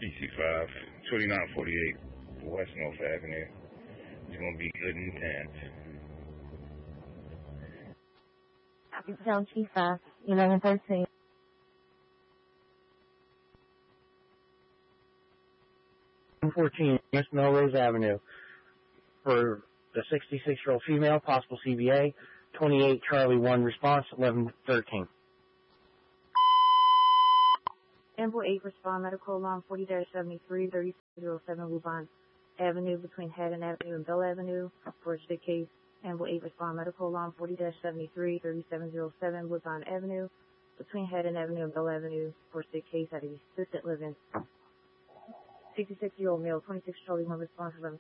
DC5, 2948 West North Avenue. It's going to be good and intense. Down G5, 1113. 114 West Melrose Avenue for the 66-year-old female, possible CVA. 28 Charlie 1 response, 1113. Amble 8 respond, medical alarm 40-73, 3707 Woburn Avenue between Haddon Avenue and Bell Avenue for a stick case. Amble 8 respond, medical alarm 40-73, 3707 Woodbine Avenue between Haddon Avenue and Bell Avenue for a stick case at a assisted living. 66-year-old male, 26 Charlie 1 response, 1113.